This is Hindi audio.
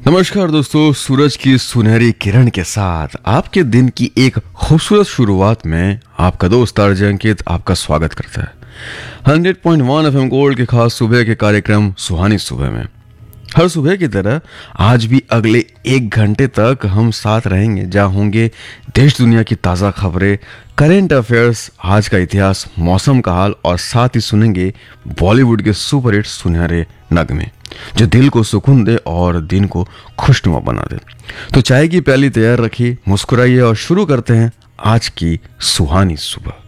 नमस्कार दोस्तों, सूरज की सुनहरी किरण के साथ आपके दिन की एक खूबसूरत शुरुआत में आपका दोस्त आरजे अंकित आपका स्वागत करता है 100.1 एफएम गोल्ड के खास सुबह के कार्यक्रम सुहानी सुबह में। हर सुबह की तरह आज भी अगले 1 घंटे तक हम साथ रहेंगे, जहां होंगे देश दुनिया की ताज़ा खबरें, करेंट अफेयर्स, आज का इतिहास, मौसम का हाल और साथ ही सुनेंगे बॉलीवुड के सुपरहिट सुनहरे नगमे जो दिल को सुकून दे और दिन को खुशनुमा बना दे। तो चाय की प्याली तैयार रखिए, मुस्कुराइए और शुरू करते हैं आज की सुहानी सुबह।